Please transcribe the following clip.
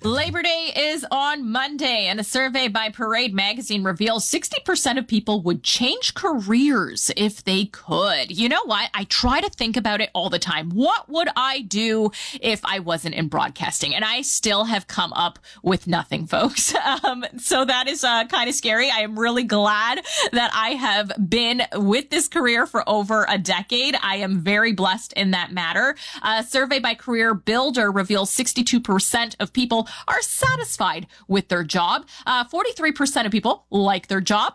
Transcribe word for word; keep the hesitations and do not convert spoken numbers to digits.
Labor Day is on Monday, and a survey by Parade Magazine reveals sixty percent of people would change careers if they could. You know what? I try to think about it all the time. What would I do if I wasn't in broadcasting? And I still have come up with nothing, folks. Um, so that is uh, kind of scary. I am really glad that I have been with this career for over a decade. I am very blessed in that matter. A survey by Career Builder reveals sixty-two percent of people are satisfied with their job. Uh, forty-three percent of people like their job.